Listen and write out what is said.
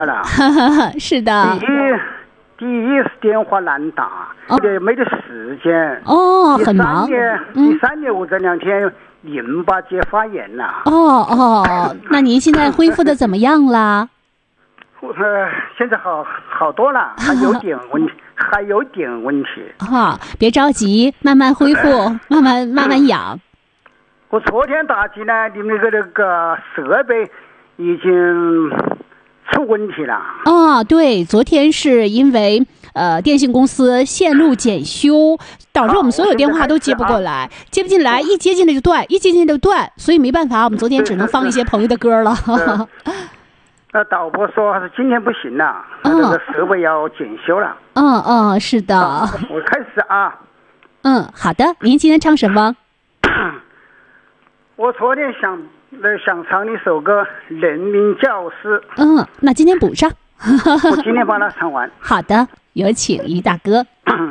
了。 是的。 第一是电话难打，没得时间。 很忙。 第三年我这2天淋巴结发炎了。 那您现在恢复的怎么样啦？ 现在好多了，还有点问题。 别着急，慢慢恢复，慢慢养。 我昨天打击呢，你们那个设备已经出问题了。 对，昨天是因为电信公司线路检修，导致我们所有电话都接不过来，接不进来，一接进来就断，所以没办法，我们昨天只能放一些朋友的歌了。 导播说还是今天不行了，这个设备要检修了。 是的。 我开始啊。 好的，您今天唱什么？ 我昨天想唱一首歌《人民教师》。 那今天补上。 我今天把它唱完。 好的，有请于大哥。